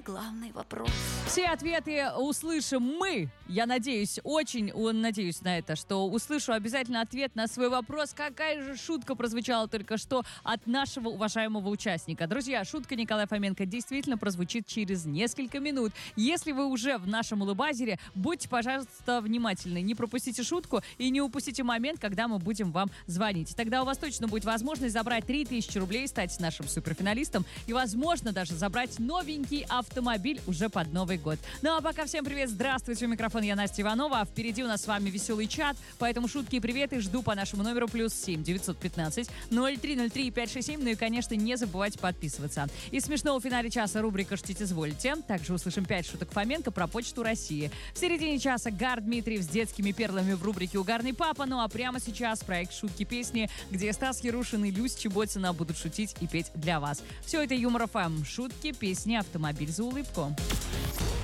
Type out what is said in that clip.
на главный вопрос. Все ответы услышим мы. Я надеюсь, очень надеюсь на это, что услышу обязательно ответ на свой вопрос. Какая же шутка прозвучала только что от нашего уважаемого участника. Друзья, шутка Николая Фоменко действительно прозвучит через несколько минут. Если вы уже в нашем улыбазере, будьте, пожалуйста, внимательны. Не пропустите шутку и не упустите момент, когда мы будем вам звонить. Тогда у вас точно будет возможность забрать 3000 рублей, стать нашим суперфиналистом и, возможно, даже забрать новенький автомобиль уже под Новый год. Ну а пока всем привет, здравствуйте, у микрофона я Настя Иванова, а впереди у нас с вами веселый чат, поэтому шутки и приветы жду по нашему номеру +7 915 0303 567, ну и, конечно, не забывайте подписываться. Из смешного в финале часа рубрика «Шутите, изволите». Также услышим 5 шуток Фоменко про Почту России. В середине часа Гар Дмитриев с детскими перлами в рубрике «Угарный папа», ну а прямо сейчас проект «Шутки песни», где Стас Ярушин и Люсь Чеботина будут шутить и петь для вас. Все это Юмор ФМ. Шутки, песни, автомобиль за улыбку.